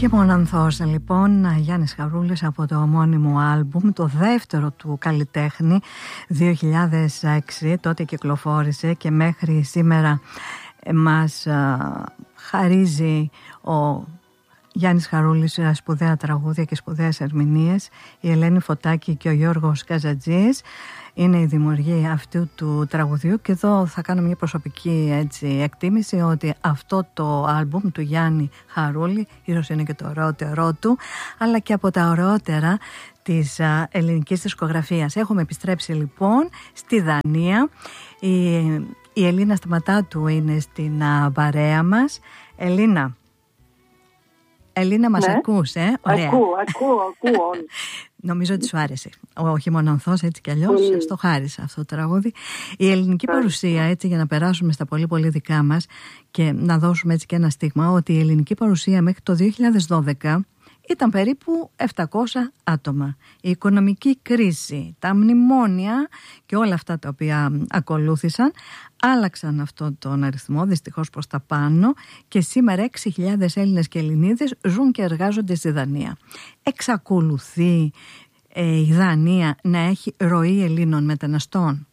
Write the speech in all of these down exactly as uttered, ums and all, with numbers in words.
Χειμωνανθός, λοιπόν, Γιάννης Χαρούλης από το ομώνυμο άλμπουμ, το δεύτερο του καλλιτέχνη, δύο χιλιάδες έξι, τότε κυκλοφόρησε και μέχρι σήμερα μας α, χαρίζει ο Γιάννης Χαρούλης σπουδαία τραγούδια και σπουδαίες ερμηνείες, η Ελένη Φωτάκη και ο Γιώργος Καζατζής είναι η δημιουργία αυτού του τραγουδιού, και εδώ θα κάνω μια προσωπική έτσι, εκτίμηση ότι αυτό το άλμπουμ του Γιάννη Χαρούλη, ίσως είναι και το ωραιότερό του, αλλά και από τα ωραιότερα της α, ελληνικής δισκογραφίας. Έχουμε επιστρέψει λοιπόν στη Δανία. Η, η Ελίνα Σταματάτου είναι στην α, παρέα μας. Ελίνα, Ελίνα, μας ναι. ακούς, ε? Ωραία. Ακούω, ακούω, ακούω. Νομίζω ότι σου άρεσε. Ο Χειμωνανθός, έτσι κι αλλιώς, mm. στο χάρισα αυτό το τραγούδι. Η ελληνική yeah. παρουσία, έτσι, για να περάσουμε στα πολύ πολύ δικά μας και να δώσουμε έτσι και ένα στίγμα, ότι η ελληνική παρουσία μέχρι το δύο χιλιάδες δώδεκα ήταν περίπου επτακόσια άτομα. Η οικονομική κρίση, τα μνημόνια και όλα αυτά τα οποία ακολούθησαν άλλαξαν αυτόν τον αριθμό δυστυχώς προς τα πάνω, και σήμερα έξι χιλιάδες Έλληνες και Ελληνίδες ζουν και εργάζονται στη Δανία. Εξακολουθεί ε, η Δανία να έχει ροή Ελλήνων μεταναστών?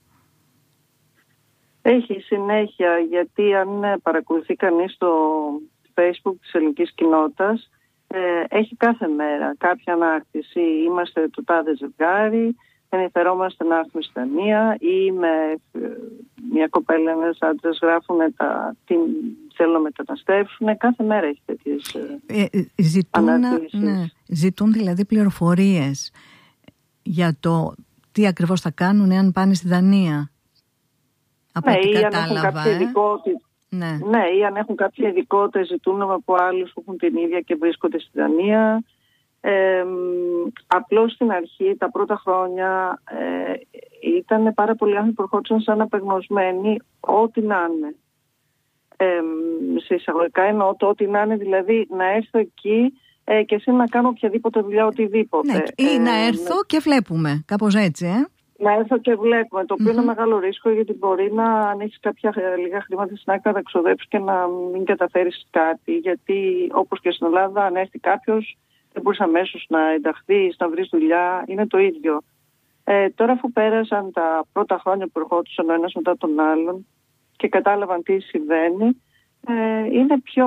Έχει συνέχεια, γιατί αν παρακολουθεί κανείς το Facebook της ελληνικής κοινότητας, έχει κάθε μέρα κάποια ανάρτηση. Είμαστε το τάδε ζευγάρι, ενδιαφερόμαστε να έρθουμε στη Δανία, ή με μια κοπέλα, ένας άντρας γράφουν τα, τι θέλουν να μεταναστεύσουν. Κάθε μέρα έχει τέτοιες ε, ε, ζητούν, αναρτήσεις. Ναι, ζητούν δηλαδή πληροφορίες για το τι ακριβώς θα κάνουν εάν πάνε στη Δανία. Από ναι, ό,τι ή κατάλαβα, αν έχουν κάποια ε. ειδικότητα. Ναι. ναι, ή αν έχουν κάποια ειδικότητα, ζητούν από άλλους που έχουν την ίδια και βρίσκονται στη Δανία. Ε, απλώς στην αρχή, τα πρώτα χρόνια, ε, ήταν πάρα πολλοί άνθρωποι που ερχόντουσαν σαν απεγνωσμένοι, ό,τι να είναι. Ε, σε εισαγωγικά εννοώ το ό,τι να είναι, δηλαδή να έρθω εκεί ε, και εσύ να κάνω οποιαδήποτε δουλειά, οτιδήποτε. Ναι, ή ε, να έρθω ναι. και βλέπουμε, κάπως έτσι, ε. Να έρθω και βλέπουμε, το οποίο mm-hmm. είναι μεγάλο ρίσκο, γιατί μπορεί να αν έχεις κάποια λίγα χρήματα στην άκρη να τα ξοδέψεις και να μην καταφέρεις κάτι, γιατί όπως και στην Ελλάδα, αν έρθει κάποιος δεν μπορείς αμέσως να ενταχθείς, να βρεις δουλειά, είναι το ίδιο. Ε, τώρα αφού πέρασαν τα πρώτα χρόνια που ερχόντουσαν ο ένας μετά τον άλλον και κατάλαβαν τι συμβαίνει, ε, είναι πιο...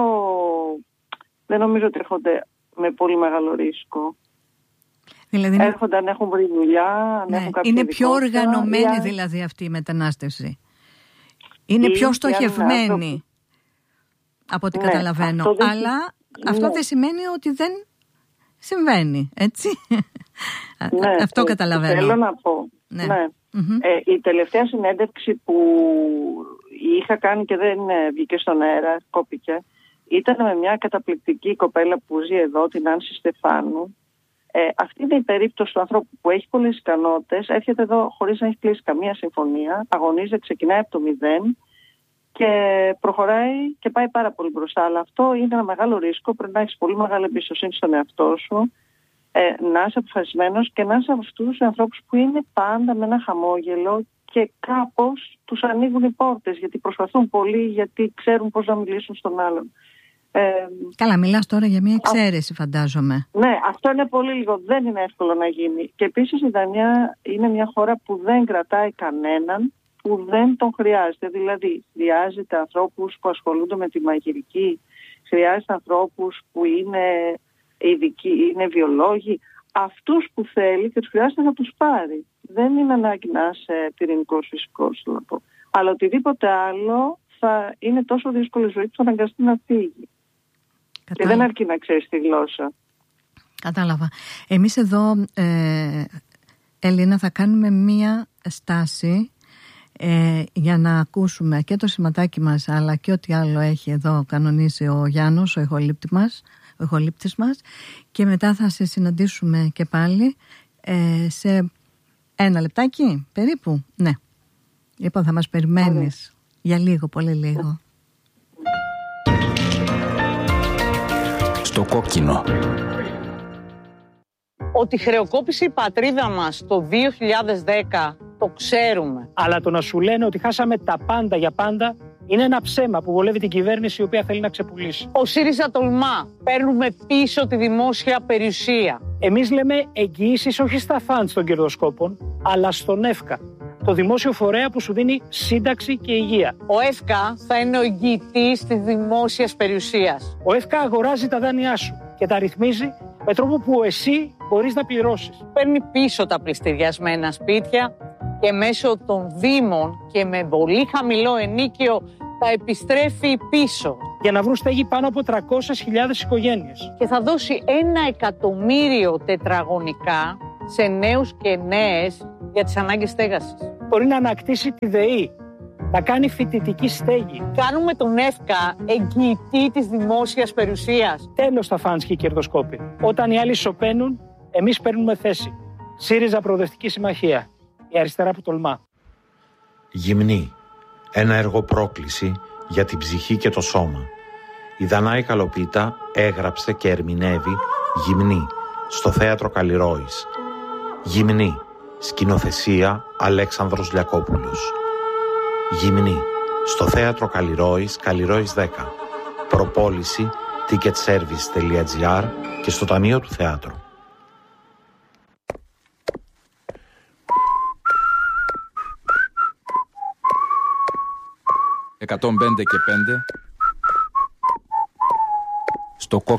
δεν νομίζω ότι έρχονται με πολύ μεγάλο ρίσκο. Δηλαδή, έρχονται αν έχουν βρει δουλειά, αν ναι, έχουν κάποια είναι πιο οργανωμένη για... δηλαδή αυτή η μετανάστευση. Είναι ή, πιο στοχευμένη αν... από ό,τι ναι, καταλαβαίνω. Αυτό δεν... Αλλά ναι. αυτό δεν σημαίνει ότι δεν συμβαίνει, έτσι. Ναι, αυτό καταλαβαίνω. Θέλω να πω. Ναι. Ναι. Mm-hmm. Ε, η τελευταία συνέντευξη που είχα κάνει και δεν βγήκε στον αέρα, κόπηκε, ήταν με μια καταπληκτική κοπέλα που ζει εδώ, την Άνση Στεφάνου. Ε, αυτή είναι η περίπτωση του ανθρώπου που έχει πολλές ικανότητες, έρχεται εδώ χωρίς να έχει κλείσει καμία συμφωνία, αγωνίζεται, ξεκινάει από το μηδέν και προχωράει και πάει πάρα πολύ μπροστά. Αλλά αυτό είναι ένα μεγάλο ρίσκο, πρέπει να έχεις πολύ μεγάλη εμπιστοσύνη στον εαυτό σου, ε, να είσαι αποφασισμένος και να είσαι από αυτούς τους ανθρώπους που είναι πάντα με ένα χαμόγελο και κάπως τους ανοίγουν οι πόρτες, γιατί προσπαθούν πολύ, γιατί ξέρουν πώς να μιλήσουν στον άλλον. Ε, Καλά, μιλάς τώρα για μια εξαίρεση, α, φαντάζομαι. Ναι, αυτό είναι πολύ λίγο. Δεν είναι εύκολο να γίνει. Και επίσης η Δανία είναι μια χώρα που δεν κρατάει κανέναν που δεν τον χρειάζεται. Δηλαδή, χρειάζεται ανθρώπους που ασχολούνται με τη μαγειρική, χρειάζεται ανθρώπους που είναι ειδικοί, είναι βιολόγοι. Αυτούς που θέλει και τους χρειάζεται να τους πάρει. Δεν είναι ανάγκη να είσαι πυρηνικός φυσικός, να πω. Αλλά οτιδήποτε άλλο θα είναι τόσο δύσκολη ζωή που θα αναγκαστεί να φύγει. Κατάλαβα. Και δεν αρκεί να ξέρεις τη γλώσσα. Κατάλαβα. Εμείς εδώ, ε, Ελίνα, θα κάνουμε μία στάση ε, για να ακούσουμε και το σηματάκι μας, αλλά και ό,τι άλλο έχει εδώ κανονίσει ο Γιάννος, ο ηχολήπτης μας, ο ηχολήπτης μας, και μετά θα σε συναντήσουμε και πάλι ε, σε ένα λεπτάκι περίπου. Ναι. Λοιπόν, θα μας περιμένεις Άρα. για λίγο, πολύ λίγο. Στο κόκκινο. Ότι χρεοκόπησε η πατρίδα μας το δύο χιλιάδες δέκα, το ξέρουμε. Αλλά το να σου λένε ότι χάσαμε τα πάντα για πάντα Είναι ένα ψέμα που βολεύει την κυβέρνηση, η οποία θέλει να ξεπουλήσει. Ο ΣΥΡΙΖΑ τολμά. Παίρνουμε πίσω τη δημόσια περιουσία. Εμείς λέμε εγγυήσεις όχι στα φαντς των κερδοσκόπων, αλλά στον ΕΦΚΑ, το δημόσιο φορέα που σου δίνει σύνταξη και υγεία. Ο ΕΦΚΑ θα είναι ο εγγυητής της δημόσιας περιουσίας. Ο ΕΦΚΑ αγοράζει τα δάνειά σου και τα ρυθμίζει με τρόπο που εσύ μπορείς να πληρώσεις. Παίρνει πίσω τα πληστηριασμένα σπίτια και μέσω των δήμων και με πολύ χαμηλό ενίκιο τα επιστρέφει πίσω. Για να βρουν στέγη πάνω από τριακόσιες χιλιάδες οικογένειες. Και θα δώσει ένα εκατομμύριο τετραγωνικά σε νέους και νέες για τις ανάγκες στέγασης. Μπορεί να ανακτήσει τη ΔΕΗ, να κάνει φοιτητική στέγη. Κάνουμε τον ΕΦΚΑ εγγυητή της δημόσιας περιουσίας. Τέλος τα φαντς και οι κερδοσκόποι. Όταν οι άλλοι σωπαίνουν, εμείς παίρνουμε θέση. ΣΥΡΙΖΑ Προοδευτική Συμμαχία. Η αριστερά που τολμά. Γυμνή. Ένα έργο πρόκληση για την ψυχή και το σώμα. Η Δανάη Καλοπίτα έγραψε και ερμηνεύει Γυμνή στο Θέατρο Καλλιρόης. Γυμνή. Σκηνοθεσία Αλέξανδρος Λιακόπουλος. Γυμνή. Στο Θέατρο Καλλιρόης, Καλλιρόης δέκα. Προπόληση ticketservice τελεία gr και στο Ταμείο του Θεάτρου. εκατόν πέντε και πέντε στο